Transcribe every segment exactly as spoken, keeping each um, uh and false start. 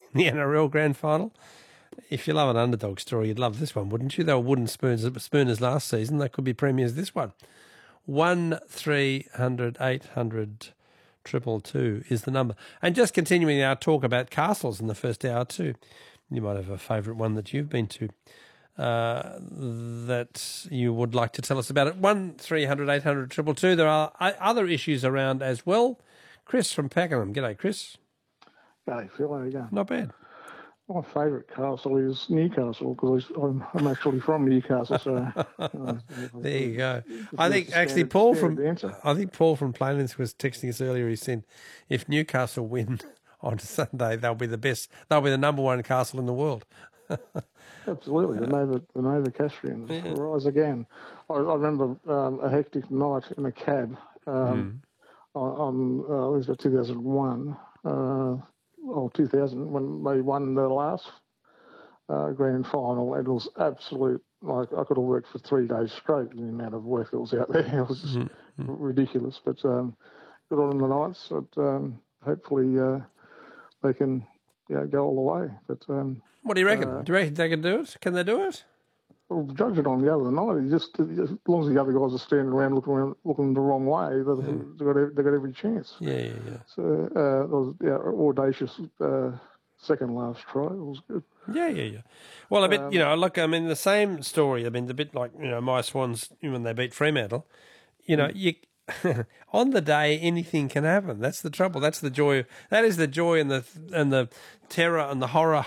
in the N R L Grand Final. If you love an underdog story, you'd love this one, wouldn't you? They were wooden spoons, spooners last season. They could be premiers this one. One three hundred eight hundred triple two is the number. And just continuing our talk about castles in the first hour too. You might have a favourite one that you've been to uh, that you would like to tell us about it. One three hundred eight hundred triple two. There are other issues around as well. Chris from Pakenham. G'day, Chris. G'day, Phil. How you going? Not bad. My favourite castle is Newcastle because I'm, I'm actually from Newcastle. So uh, there you go. I think actually Paul from I think Paul from Plainlands was texting us earlier. He said, "If Newcastle win on Sunday, they'll be the best. They'll be the number one castle in the world." Absolutely, the Nova, the Nova Castrians yeah. rise again. I, I remember um, a hectic night in a cab um, mm. on, on uh, it was two thousand one. Uh, or two thousand, when they won the last uh, grand final. It was absolute, like, I could have worked for three days straight in the amount of work that was out there. It was just mm-hmm. ridiculous. But um, good on the Knights. But, um, hopefully uh, they can you know, go all the way. But um, what do you reckon? Uh, do you reckon they can do it? Can they do it? Well, judge it on the other night. You just, as long as the other guys are standing around looking around, looking the wrong way, they've, yeah. they've, got, they've got every chance. Yeah, yeah, yeah. So uh, it was yeah, audacious uh, second last try. It was good. Yeah, yeah, yeah. Well, a bit, um, you know, look, I mean, the same story. I mean, the bit like, you know, my Swans when they beat Fremantle. You know, you on the day anything can happen. That's the trouble. That's the joy. That is the joy and the and the terror and the horror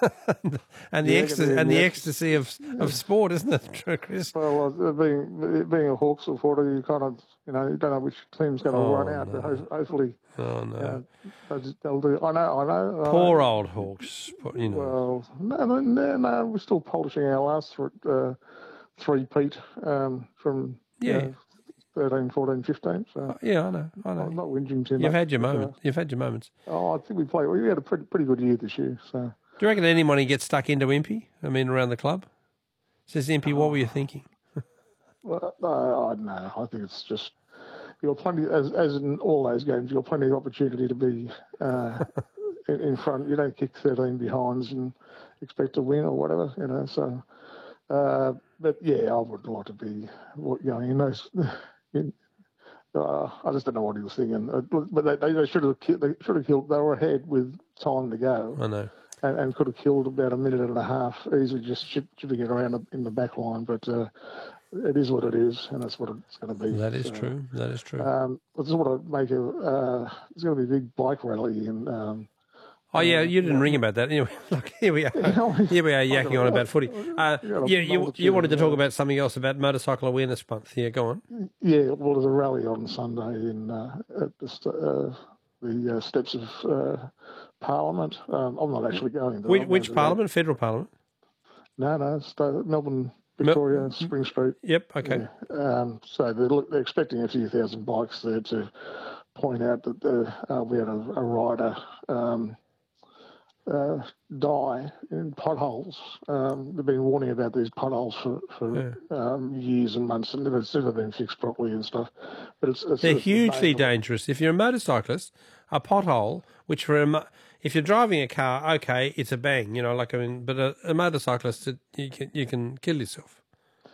and the yeah, ecstasy and the ecstasy of of sport, isn't it, Chris? Well, uh, being being a Hawks supporter, you kind of you know you don't know which team's going to oh, run out. No. But hopefully, oh no, uh, they'll do. I know, I know. Poor uh, old Hawks. You know. Well, no, no, no, no. We're still polishing our last uh, three-peat um, from yeah. You know, thirteen, fourteen, fifteen. So yeah, I know, I know. I'm not whinging too much. You've had your but, moment. Uh, You've had your moments. Oh, I think we played. We had a pretty pretty good year this year. So. Do you reckon any money gets stuck into Impey? I mean, around the club. Says Impey, oh. What were you thinking? Well, no, I don't know. I think it's just you've got plenty, as as in all those games, you've got plenty of opportunity to be uh, in, in front. You don't kick thirteen behinds and expect to win or whatever, you know. So, uh, but yeah, I would like to be, you know, in those. In, uh, I just don't know what he was thinking, uh, but they, they should have they should have killed. They were ahead with time to go. I know, and, and could have killed about a minute and a half easily, just chipping it around in the back line. But uh, it is what it is, and that's what it's going to be. That is so, true. That is true. Um, I just want to make a. Uh, there's going to be a big bike rally in. Um, Oh yeah, you didn't uh, ring about that. Anyway, look, here we are. Here we are yakking on about footy. Uh, yeah, you you wanted to talk about something else about Motorcycle Awareness Month. Yeah, go on. Yeah, well, there's a rally on Sunday in uh, at the, uh, the uh, steps of uh, Parliament. Um, I'm not actually going. Which, which Parliament? That. Federal Parliament? No, no, it's Melbourne, Victoria, Mel- Spring Street. Yep. Okay. Yeah. Um, so they're, they're expecting a few thousand bikes there to point out that the, uh, we had a, a rider. Um, Uh, die in potholes. Um, they've been warning about these potholes for, for yeah. um, years and months, and it's never been fixed properly and stuff. But it's, it's they're it's hugely dangerous. If you're a motorcyclist, a pothole, which for a, if you're driving a car, okay, it's a bang, you know, like I mean, but a, a motorcyclist, it, you can you can kill yourself.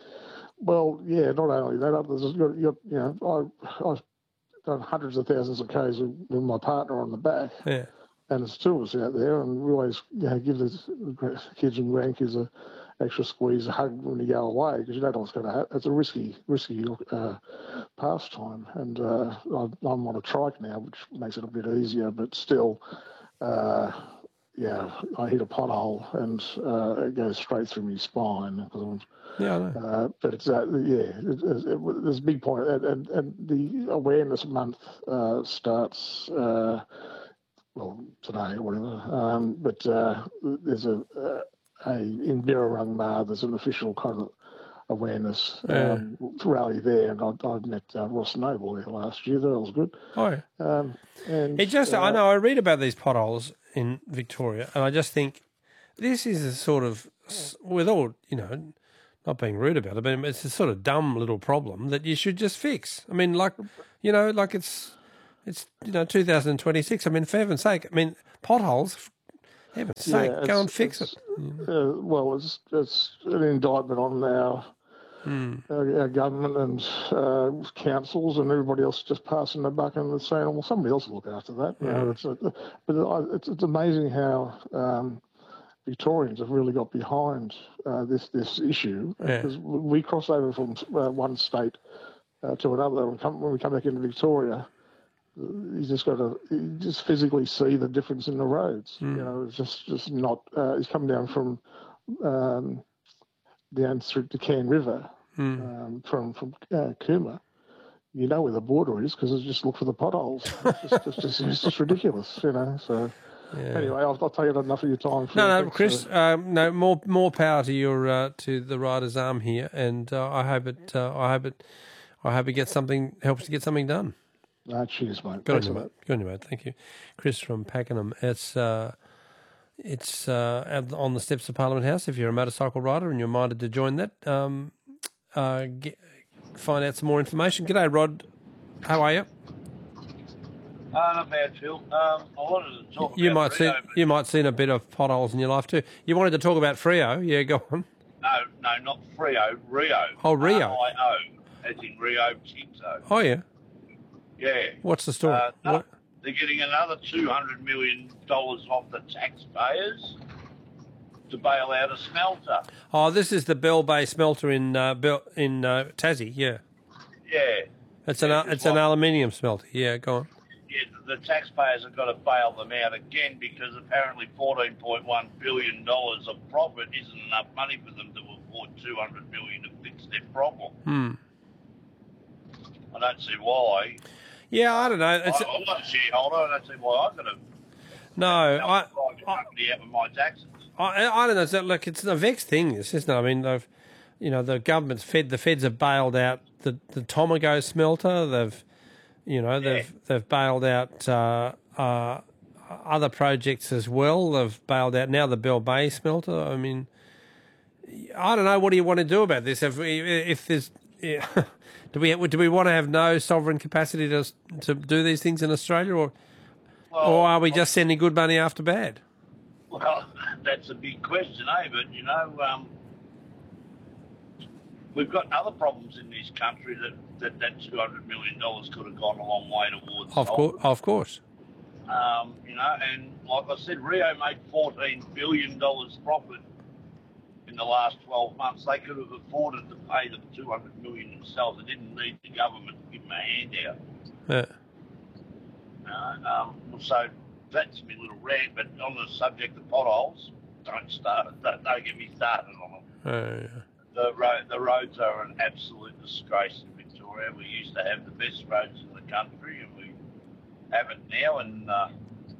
Well, yeah, not only that, there's you know, I I've done hundreds of thousands of k's with my partner on the back. Yeah. And there's two of us out there, and we always you know, give the kids and grandkids a extra squeeze, a hug when you go away, because you don't know what's going to happen. It's a risky, risky uh, pastime. And uh, I'm on a trike now, which makes it a bit easier, but still, uh, yeah, I hit a pothole and uh, it goes straight through my spine. Because I'm, yeah, I know. Uh, but it's uh, yeah, it, it, it, there's a big point, and, and, and the awareness month uh, starts. Uh, well, today or whatever, um, but uh, there's a, a, a in Birrarungmar, there's an official kind of awareness um, yeah. rally there, and I, I met uh, Ross Noble there last year. That was good. Oh, yeah. Um, and it just, uh, I know, I read about these potholes in Victoria, and I just think this is a sort of, with all, you know, not being rude about it, but it's a sort of dumb little problem that you should just fix. I mean, like, you know, like it's, It's, you know, two thousand twenty-six. I mean, for heaven's sake, I mean, potholes, Heaven's sake, Yeah, go it's, and fix it's, it. uh, well, it's it's an indictment on our Mm. our, our government and uh, councils and everybody else just passing the buck and saying, well, somebody else will look after that. You know, it's a, but it's, it's amazing how um, Victorians have really got behind uh, this this issue, Yeah. because we cross over from uh, one state uh, to another. When we, come, when we come back into Victoria, you just got to you just physically see the difference in the roads. Mm. You know, it's just just not. Uh, it's come down from um, down through the Cairn River Mm. um, from from uh, Cooma. You know where the border is because just look for the potholes. It's just, it's just, it's just ridiculous, you know. So Yeah. anyway, I'll, I'll take enough of your time. No, no, Thanks, Chris. so. Um, no, more more power to your uh, to the Riders' Arm here, and uh, I hope it. Uh, I hope it. I hope it gets something. Helps to get something done. Ah, cheers, mate. Good Thanks on for you, mate. that. Good on you, mate. Thank you, Chris from Pakenham. It's uh, it's uh, on the steps of Parliament House. If you're a motorcycle rider and you're minded to join that, um, uh, get, find out some more information. G'day, Rod. How are you? Uh, not bad, Phil. Um, I wanted to talk You about might see Rio, but you might seen a bit of potholes in your life too. You wanted to talk about Freo. Yeah, go on. no, no, not Frio, Rio. Oh, Rio. R I O, as in Rio Tinto. Oh yeah. Yeah. What's the story? Uh, no, What? they're getting another two hundred million dollars off the taxpayers to bail out a smelter. Oh, this is the Bell Bay smelter in uh, Bell, in uh, Tassie. Yeah, Yeah. it's an Yeah, uh, just it's an like- aluminium smelter. Yeah, go on. Yeah, the taxpayers have got to bail them out again because apparently fourteen point one billion dollars of profit isn't enough money for them to afford two hundred million dollars to fix their problem. Hmm. I don't see why. Yeah, I don't know. It's I, I'm not a shareholder. I don't see why I've got to no, I, help the private company out with my taxes. I I don't know. So, look, it's a vexed thing. This isn't it? I mean, they've, you know, the government's fed. The feds have bailed out the the Tomago smelter. They've, you know, they've Yeah. they've bailed out uh, uh, other projects as well. They've bailed out now the Bell Bay smelter. I mean, I don't know. What do you want to do about this? If we, if there's, yeah, do we do we want to have no sovereign capacity to to do these things in Australia, or Well, or are we just sending good money after bad? Well, that's a big question, eh? But, you know, um, we've got other problems in this country that that, that two hundred million dollars could have gone a long way towards. Of course, of course. Um, you know, and like I said, Rio made fourteen billion dollars profit in the last twelve months. They could have afforded to pay the two hundred million dollars themselves. They didn't need the government to give them a handout. Yeah. You know, um, so that's my little rant. But on the subject of potholes, don't start. Don't, don't get me started on them. Uh, yeah. The road, the roads are an absolute disgrace in Victoria. We used to have the best roads in the country, and we have it now. And uh,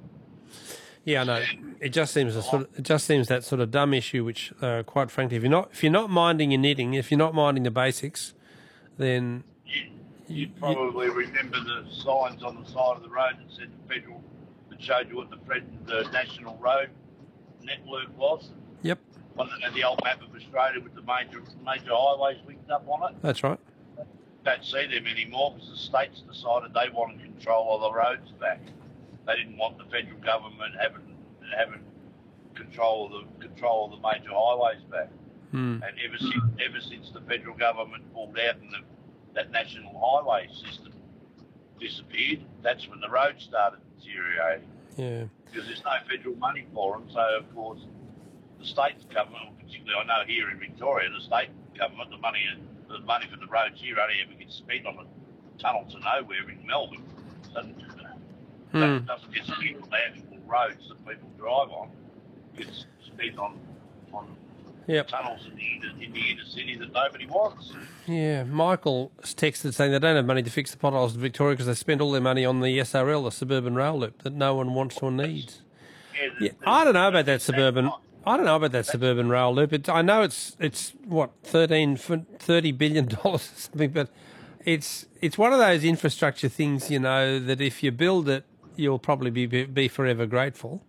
Yeah, I know. It just seems a sort of, it just seems that sort of dumb issue. Which, uh, quite frankly, if you're not if you're not minding your knitting, if you're not minding the basics, then you, you probably remember the signs on the side of the road that said the federal, that showed you what the, the national road network was. yep, On the, the old map of Australia with the major major highways linked up on it. that's right. Don't see them anymore because the states decided they wanted control of the roads back. They didn't want the federal government having having control of the control of the major highways back. Hmm. And ever since ever since the federal government pulled out and the, that national highway system disappeared, that's when the roads started deteriorating Yeah, because there's no federal money for them. So of course, the state government, particularly I know here in Victoria, the state government, the money the money for the roads here only ever gets spent on a tunnel to nowhere in Melbourne. And Hmm. that doesn't get spent on the actual roads that people drive on. It gets spent on on yep. tunnels in the inner, in the inner city that nobody wants. Yeah, Michael texted saying they don't have money to fix the potholes in Victoria because they spent all their money on the S R L, the suburban rail loop, that no one wants or needs. Yeah, Yeah, I don't know about that suburban. I don't know about that suburban rail loop. It, I know it's it's what thirteen, thirty billion dollars or something, but it's it's one of those infrastructure things, you know, that if you build it, you'll probably be be forever grateful.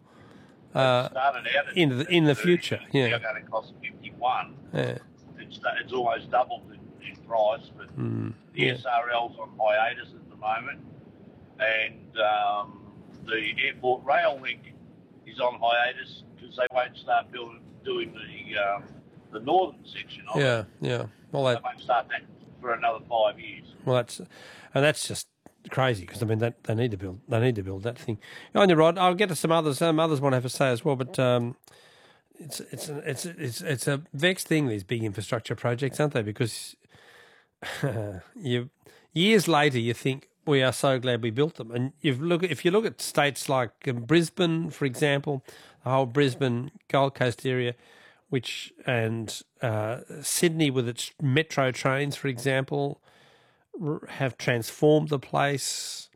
Uh, started out at in the in the future, yeah. Now going to cost fifty-one. Yeah. It's it's almost doubled in, in price, but Mm, the yeah. S R L's on hiatus at the moment, and um, the airport rail link is on hiatus because they won't start building doing the um, the northern section of Yeah, it. yeah. Well, that, They won't start that for another five years. well, that's and that's just crazy because I mean that they need to build they need to build that thing. On your Rod, I'll get to some others. Some others want to have a say as well, but um, it's it's a, it's a, it's it's a vexed thing, these big infrastructure projects, aren't they? Because you years later you think we are so glad we built them, and you look if you look at states like um, Brisbane, for example, the whole Brisbane Gold Coast area, which and uh, Sydney with its metro trains, for example, r- have transformed the place.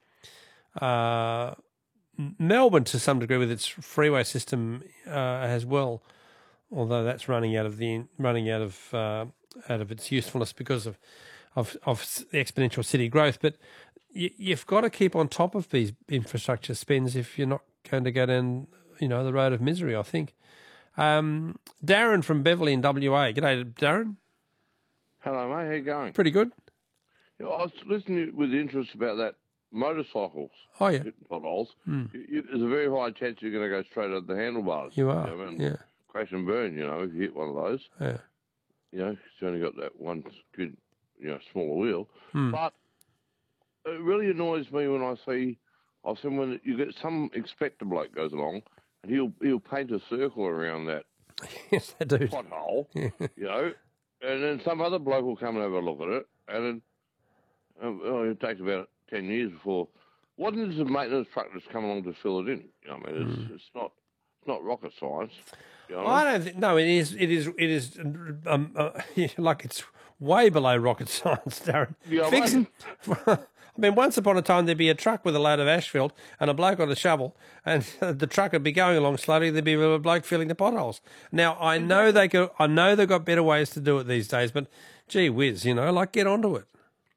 Uh, Melbourne, to some degree, with its freeway system uh, as well, although that's running out of the running out of uh, out of its usefulness because of of, of the exponential city growth. But you, you've got to keep on top of these infrastructure spends if you're not going to go down, you know, the road of misery, I think. Um, Darren from Beverley in W A. G'day, Darren. Hello, mate. How you going? Pretty good. Yeah, I was listening with interest about that motorcycles. Oh, yeah. Hitting potholes. Mm. You, you, there's a very high chance you're going to go straight at the handlebars. You are, know, and yeah. Crash and burn, you know, if you hit one of those. Yeah. You know, it's only got that one good, you know, smaller wheel. Mm. But it really annoys me when I see, I've seen when you get some expected bloke goes along and he'll he'll paint a circle around that Yes, they do. pothole, you know, and then some other bloke will come and have a look at it, and then um, oh, it takes about ten years before. What is the maintenance truck that's come along to fill it in? You know, I mean, it's, mm. it's not it's not rocket science. You know? Well, I don't think. No, it is. It is. It is. Um, uh, like it's way below rocket science, Darren. Yeah, Fix it. I mean, once upon a time, there'd be a truck with a load of asphalt and a bloke on a shovel, and the truck would be going along slowly. There'd be a bloke filling the potholes. Now, I know they go. I know they've got better ways to do it these days, but gee whiz, you know, like get onto it.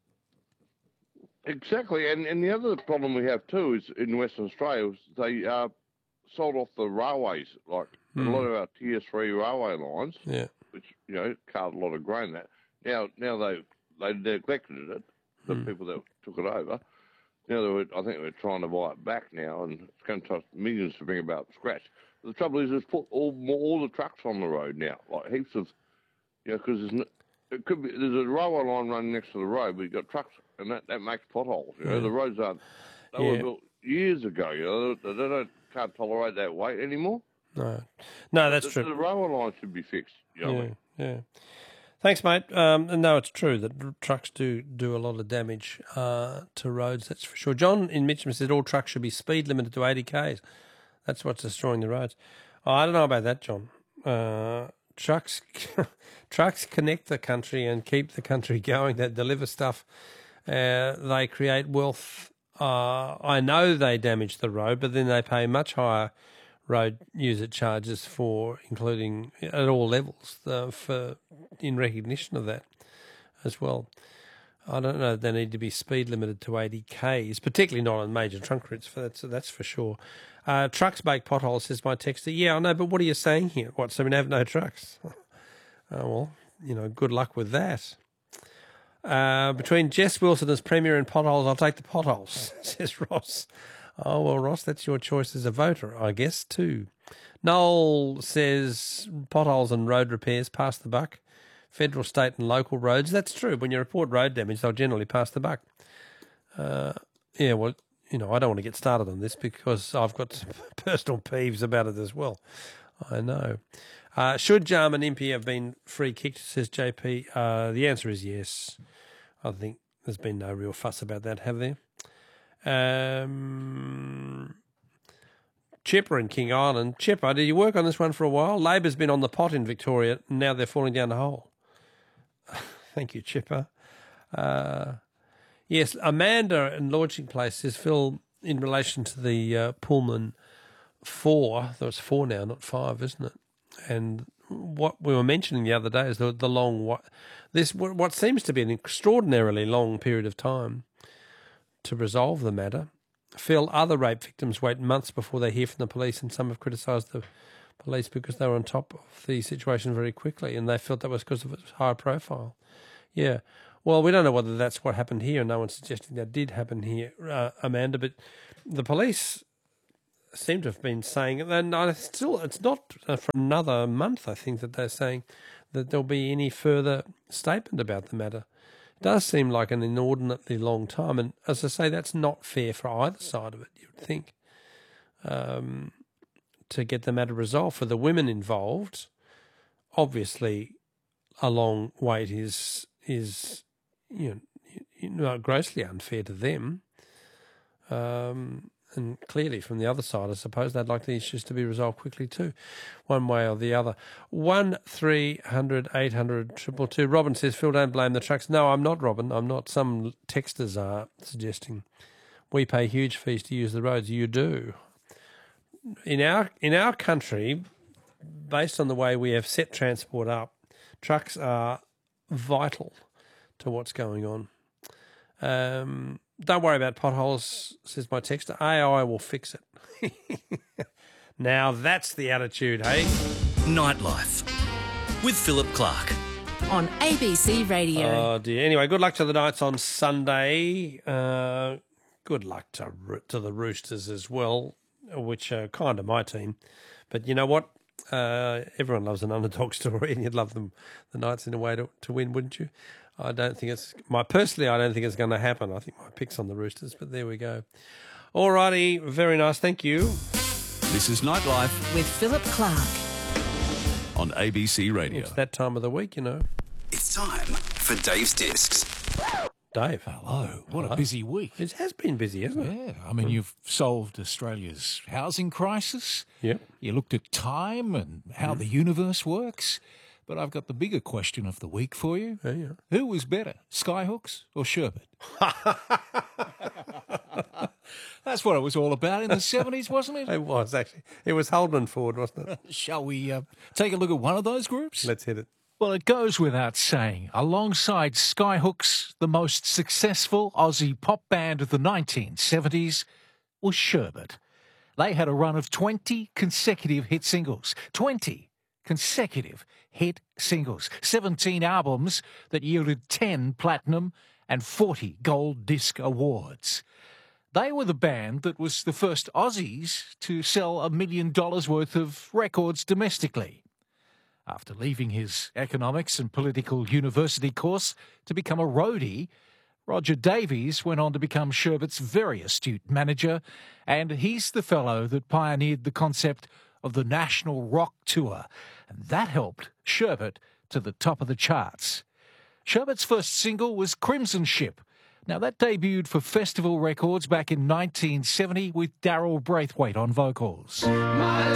Exactly, and and the other problem we have too is in Western Australia, is they uh, sold off the railways, like mm. a lot of our tier three railway lines, yeah, which you know carved a lot of grain. That now now they they neglected it. The mm. people that took it over. Now, they were, I think they're trying to buy it back now, and it's going to cost millions to bring it back to scratch. But the trouble is, it's put all all the trucks on the road now, like heaps of, you know, because no, it could be there's a railway line running next to the road, but you've got trucks, and that, that makes potholes. You know, yeah. the roads aren't. They yeah. were built years ago. You know, they, they don't can't tolerate that weight anymore. No, no, that's the, true. The railway line should be fixed. You know yeah, what I mean? yeah. Thanks, mate. Um, no, it's true that trucks do do a lot of damage uh, to roads, that's for sure. John in Mitcham said all trucks should be speed limited to eighty k's. That's what's destroying the roads. Oh, I don't know about that, John. Uh, trucks trucks connect the country and keep the country going. They deliver stuff. Uh, they create wealth. Uh, I know they damage the road, but then they pay much higher road user charges for, including at all levels, uh, for in recognition of that as well. I don't know if they need to be speed limited to eighty k's, particularly not on major trunk routes. For that's that's for sure. Uh, trucks make potholes, says my texter. Yeah, I know, but what are you saying here? What? So we have no trucks? Oh well, you know, good luck with that. Uh, between Jess Wilson as Premier and potholes, I'll take the potholes, says Ross. Oh, well, Ross, that's your choice as a voter, I guess, too. Noel says potholes and road repairs pass the buck. Federal, state and local roads. That's true. When you report road damage, they'll generally pass the buck. Uh, yeah, well, you know, I don't want to get started on this because I've got some personal peeves about it as well. I know. Uh, should Jarman Impey have been free kicked, says J P? Uh, the answer is yes. I think there's been no real fuss about that, have there? Um, Chipper in King Island. Chipper, did you work on this one for a while? Labor's been on the pot in Victoria, and now they're falling down the hole. Thank you, Chipper. Uh, yes, Amanda in Launching Place says, Phil, in relation to the uh, Pullman four, there was four now, not five, isn't it? And what we were mentioning the other day is the, the long, this what seems to be an extraordinarily long period of time to resolve the matter. Phil, other rape victims wait months before they hear from the police, and some have criticised the police because they were on top of the situation very quickly, and they felt that was because of its high profile. Yeah. Well, we don't know whether that's what happened here. No one's suggesting that did happen here, uh, Amanda, but the police seem to have been saying, and I still, it's not uh, for another month, I think, that they're saying that there'll be any further statement about the matter. It does seem like an inordinately long time, and as I say, that's not fair for either side of it, you would think, um, to get the matter resolved. For the women involved, obviously a long wait is, is you know, you know grossly unfair to them. Um, and clearly from the other side, I suppose, they'd like the issues to be resolved quickly too, one way or the other. One three hundred eight hundred triple two. Robin says, Phil, don't blame the trucks. No, I'm not, Robin. I'm not. Some texters are suggesting we pay huge fees to use the roads. You do. In our in our country, based on the way we have set transport up, trucks are vital to what's going on. Um, don't worry about potholes, says my texter. A I will fix it. Now that's the attitude, hey? Nightlife with Philip Clark. On A B C Radio. Oh, dear. Anyway, good luck to the Knights on Sunday. Uh, good luck to to the Roosters as well, which are kind of my team. But you know what? Uh, everyone loves an underdog story, and you'd love them, the Knights, in a way to, to win, wouldn't you? I don't think it's my personally. I don't think it's going to happen. I think my pick's on the Roosters, but there we go. All righty, very nice. Thank you. This is Nightlife With Philip Clark. on A B C Radio. It's that time of the week, you know. It's time for Dave's Discs. Dave, Hello. What Hello. a busy week. it has been busy, hasn't it? Yeah, I mean, you've solved Australia's housing crisis. Yep. You looked at time and how the universe works. But I've got the bigger question of the week for you. Yeah, yeah. Who was better, Skyhooks or Sherbet? That's what it was all about in the seventies, wasn't it? It was, actually. It was Holden Ford, wasn't it? Shall we uh, take a look at one of those groups? Let's hit it. Well, it goes without saying, alongside Skyhooks, the most successful Aussie pop band of the nineteen seventies was Sherbet. They had a run of twenty consecutive hit singles. twenty consecutive hit singles. seventeen albums that yielded ten platinum and forty gold disc awards. They were the band that was the first Aussies to sell a million dollars worth of records domestically. After leaving his economics and political university course to become a roadie, Roger Davies went on to become Sherbet's very astute manager, and he's the fellow that pioneered the concept of the National Rock Tour, and that helped Sherbet to the top of the charts. Sherbet's first single was Crimson Ship. Now, that debuted for Festival Records back in nineteen seventy with Daryl Braithwaite on vocals.